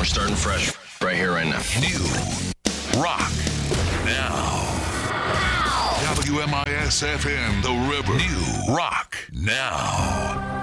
We're starting fresh right here, right now. New Rock Now. WMIS FM, The River. New Rock Now.